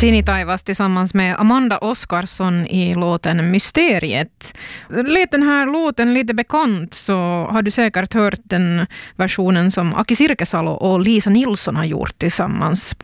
Sinitaivas tillsammans med Amanda Oskarsson i låten Mysteriet. Lät den här låten lite bekant så har du säkert hört den versionen som Aki Sirkesalo och Lisa Nilsson har gjort tillsammans.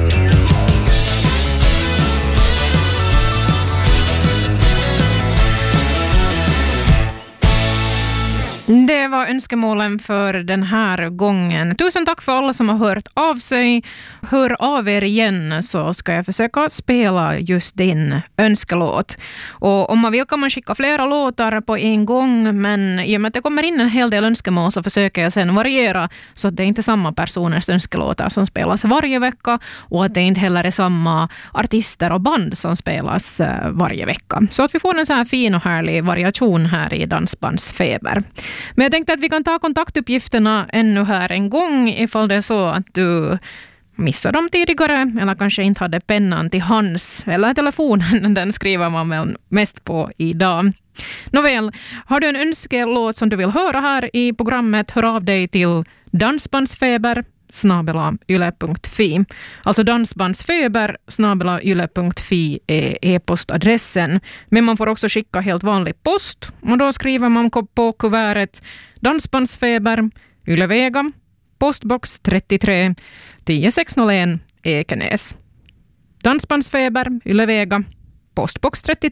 Det var önskemålen för den här gången. Tusen tack för alla som har hört av sig. Hör av er igen så ska jag försöka spela just din önskelåt. Och om man vill kan man skicka flera låtar på en gång, men i och med att det kommer in en hel del önskemål så försöker jag sen variera så att det är inte samma personers önskelåtar som spelas varje vecka och att det inte heller är samma artister och band som spelas varje vecka. Så att vi får en så här fin och härlig variation här i Dansbandsfeber. Men jag tänkte att vi kan ta kontaktuppgifterna ännu här en gång ifall det är så att du missade dem tidigare eller kanske inte hade pennan till hands eller telefonen, den skriver man väl mest på idag. Nåväl, har du en önskelåt som du vill höra här i programmet, hör av dig till dansbandsfeber@yle.fi. Alltså dansbandsfeber@yle.fi är e-postadressen. Men man får också skicka helt vanlig post. Och då skriver man på kuvertet Dansbandsfeber, Ylevega, postbox 33 10601 Ekenäs. Dansbandsfeber, Ylevega, postbox 33